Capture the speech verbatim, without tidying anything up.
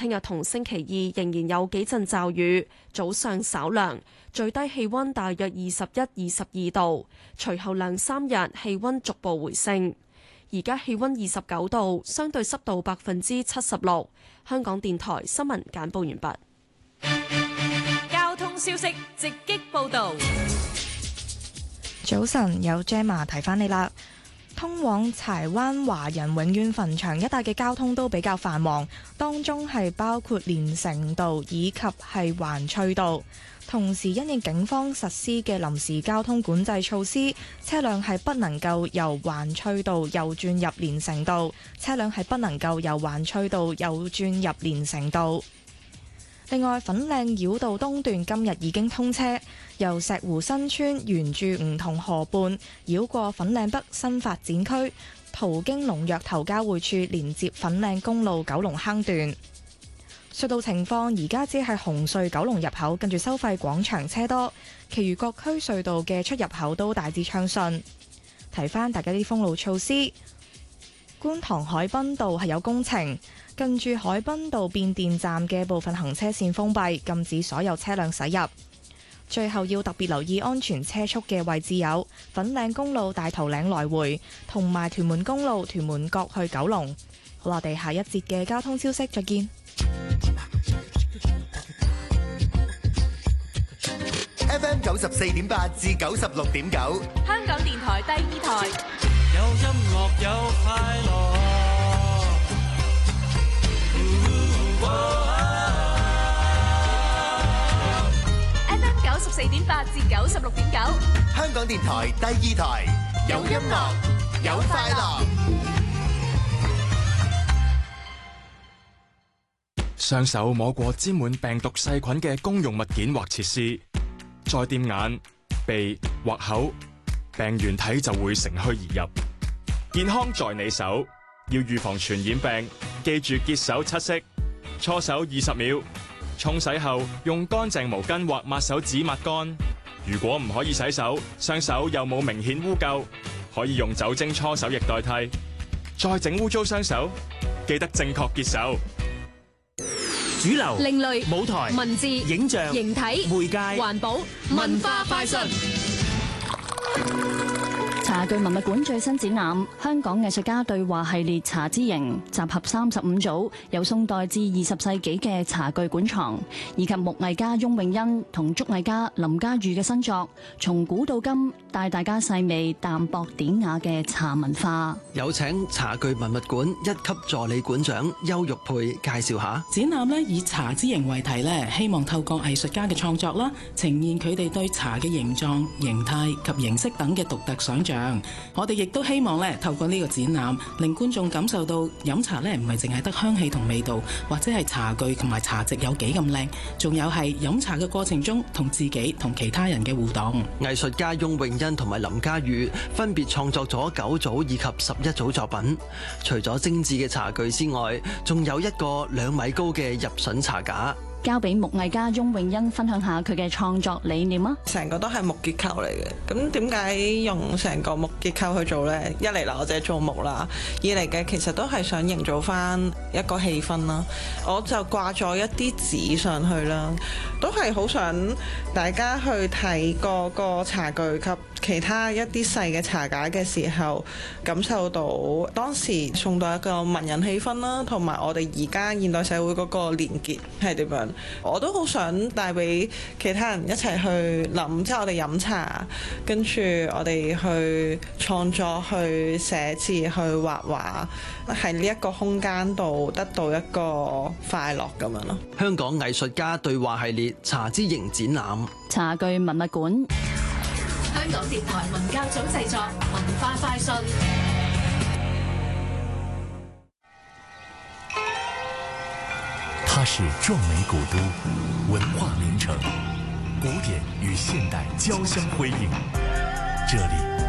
聽日同星期二仍然有幾陣驟雨，早上稍涼，最低氣溫大約二十一、二十二度。隨後兩三日氣溫逐步回升。而家氣溫二十九度，相對濕度百分之七十六。香港電台新聞簡報完畢。 交通消息直擊報道。 早晨，有 Gemma 提翻你啦。通往柴灣華人永遠墳場一帶嘅交通都比較繁忙，當中係包括連城道以及係環翠道。同時因應警方實施嘅臨時交通管制措施，車輛係不能夠由環翠道右轉入連城道，車輛係不能夠由環翠道右轉入連城道。另外，粉嶺繞道東段今日已經通車，由石湖新村沿住梧桐河畔繞過粉嶺北新發展區，途經龍躍頭交匯處，連接粉嶺公路九龍坑段。隧道情況而家只係紅隧九龍入口近住收費廣場車多，其餘各區隧道嘅出入口都大致暢順。提翻大家啲封路措施，觀塘海濱道係有工程，近住海濱道變電站嘅部分行車線封閉，禁止所有車輛駛入。最後要特別留意安全車速嘅位置有粉嶺公路大頭嶺來回，同埋屯門公路屯門角去九龍。好，我哋下一節嘅交通消息再見。 F M 九十四點八至九十六點九， 香港電台第二台， 有音樂有快樂。 F M 九十四點八至九十六點九， 香港電台第二台，有音樂有快樂。 雙手摸過沾滿病毒細菌嘅公用物件或設施，再掂眼、鼻或口，病原體就會乘虛而入。健康在你手，要預防傳染病，記住潔手七式，搓手二十秒，沖洗後用乾淨毛巾或抹手紙抹乾。如果唔可以洗手，雙手又冇明顯污垢，可以用酒精搓手液代替。再整污糟雙手，記得正確潔手。 主流、 另類、 舞台、 文字、 影像、 形體、 媒介、 環保、文化快訊。 茶具文物館最新展覽《香港藝術家對話系列茶之形》，集合三十五組由宋代至二十世紀嘅茶具館藏，以及木藝家翁永欣同竹藝家林家裕嘅新作，從古到今帶大家細味淡薄典雅嘅茶文化。 有請茶具文物館一級助理館長邱玉佩介紹下展覽咧，以茶之形為題咧，希望透過藝術家嘅創作啦，呈現佢哋對茶嘅形狀、形態及形式等嘅獨特想像。我哋亦都希望咧，透過呢個展覽，令觀眾感受到飲茶咧唔係淨係得香氣同味道，或者係茶具同埋茶席有幾咁靚，仲有係飲茶嘅過程中同自己同其他人嘅互動。 藝術家翁永欣同埋林家裕分別創作咗九組以及十一組作品，除咗精緻嘅茶具之外，仲有一個兩米高嘅入榫茶架。 交俾木藝家翁永欣分享下佢嘅創作理念啊！ 成個都係木結構嚟嘅，咁點解用成個木結構去做呢？一嚟啦，我自己做木啦；二嚟嘅其實都係想營造翻一個氣氛啦。我就掛咗一啲紙上去啦，都係好想大家去睇個個茶具及其他一啲細嘅茶架嘅時候，感受到當時宋代一個文人氣氛啦，同埋我哋而家現代社會嗰個連結係點樣。我都好想帶俾其他人一齊去諗，即係我哋飲茶，跟住我哋去創作、去寫字、去畫畫，喺呢一個空間度得到一個快樂咁樣咯。 香港藝術家對話系列茶之形展覽， 茶具文物館。 香港電台文教組製作，文化快訊。 它是壯美古都，文化名城，古典與現代交相輝映。這裡